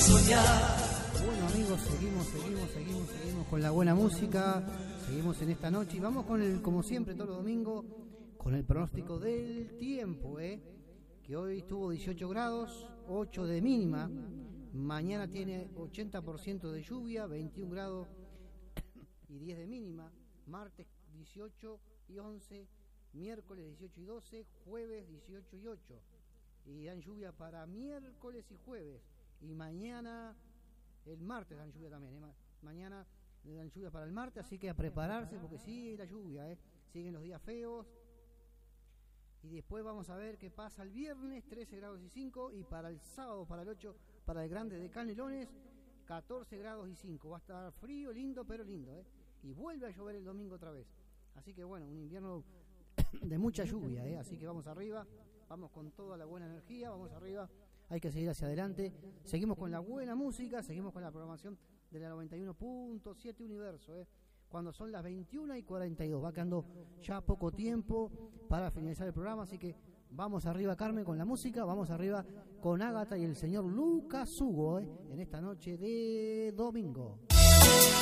Bueno amigos, seguimos con la buena música, seguimos en esta noche y vamos con el, como siempre todos los domingos, con el pronóstico del tiempo, que hoy estuvo 18 grados, 8 de mínima, mañana tiene 80% de lluvia, 21 grados y 10 de mínima, martes 18 y 11, miércoles 18 y 12, jueves 18 y 8, y dan lluvia para miércoles y jueves, y mañana, el martes dan lluvia también, mañana le dan lluvia para el martes, así que a prepararse porque sigue la lluvia, siguen los días feos. Y después vamos a ver qué pasa el viernes, 13 grados y 5, y para el sábado, para el 8, para el Grande de Canelones, 14 grados y 5. Va a estar frío, lindo, pero lindo, y vuelve a llover el domingo otra vez. Así que bueno, un invierno de mucha lluvia, así que vamos arriba, vamos con toda la buena energía, vamos arriba, hay que seguir hacia adelante. Seguimos con la buena música, seguimos con la programación de la 91.7 Universo, cuando son las 21:42, va quedando ya poco tiempo para finalizar el programa, así que vamos arriba, Carmen, con la música, vamos arriba con Ágata y el señor Lucas Hugo, en esta noche de domingo.